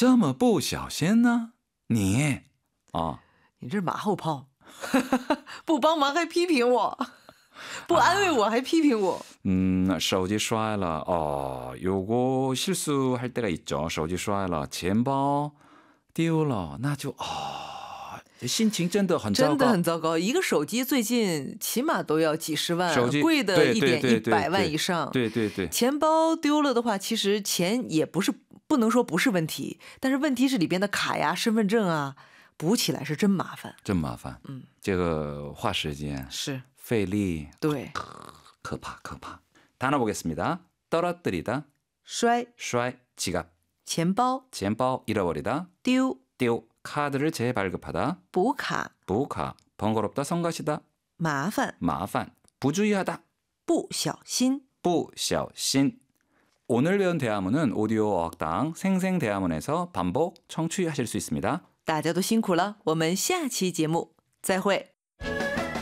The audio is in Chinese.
这么不小心呢？你你这是马后炮，不帮忙还批评我，不安慰我还批评我。 手机摔了요거 실수할 때가 있죠. 手机摔了，钱包丢了，那就心情真的很糟糕， 真的很糟糕。一个手机最近起码都要几十万， 手机贵的一点对 100万以上。 对对对， 钱包丢了的话，其实钱也不能说不是问题，但是问题是里边的卡呀、身份证啊，补起来是真麻烦。 真麻烦。这个花时间， 是费力， 对。 可怕可怕。단어 보겠습니다. 떨어뜨리다, 摔 지갑, 钱包 잃어버리다, 丢 카드를 재발급하다, 补卡 번거롭다, 성가시다, 麻烦 부주의하다, 不小心不小心. 오늘 배운 대화문은 오디오 어학당 생생대화문에서 반복 청취하실 수 있습니다. 大家都辛苦了，我们下期节目再会。